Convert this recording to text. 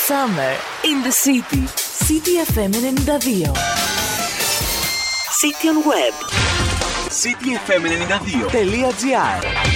Summer in the City. City FM 92. City on Web. cityfm92.gr